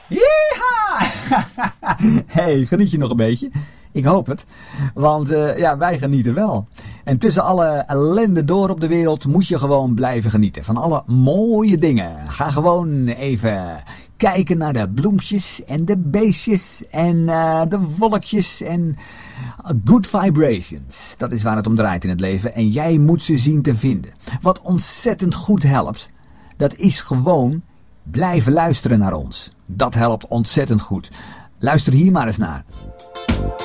Yeeha! Hey, geniet je nog een beetje? Ik hoop het. Want wij genieten wel. En tussen alle ellende door op de wereld moet je gewoon blijven genieten. Van alle mooie dingen. Ga gewoon even kijken naar de bloempjes en de beestjes en de wolkjes en good vibrations. Dat is waar het om draait in het leven. En jij moet ze zien te vinden. Wat ontzettend goed helpt, dat is gewoon blijven luisteren naar ons. Dat helpt ontzettend goed. Luister hier maar eens naar.